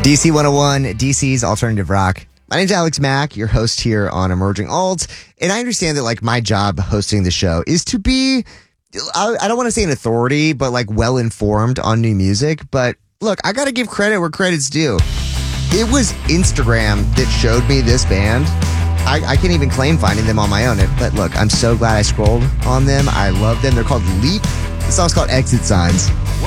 DC 101, DC's Alternative Rock. My name's Alex Mack, your host here on Emerging Alt. And I understand that, like, my job hosting the show is to be, I don't want to say an authority, but, like, well-informed on new music. But, look, I got to give credit where credit's due. It was Instagram that showed me this band. I can't even claim finding them on my own. But, look, I'm so glad I scrolled on them. I love them. They're called Leap. The song's called Exit Signs.